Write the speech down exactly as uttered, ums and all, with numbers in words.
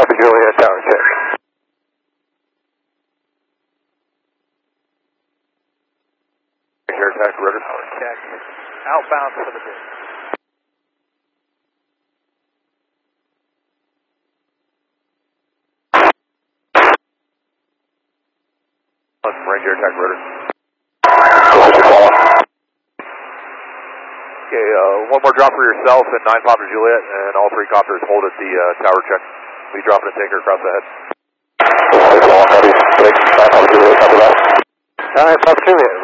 Papa Juliet, tower check. Ranger attack, rotor. Tower check. Outbound for the bridge. Ranger attack, rotor. Okay, uh, one more drop for yourself and nine Papa Juliet, and all three copters hold at the uh, tower check. We drop a tanker across the head. nine Papa Juliet, copy that. Alright, Papa Juliet.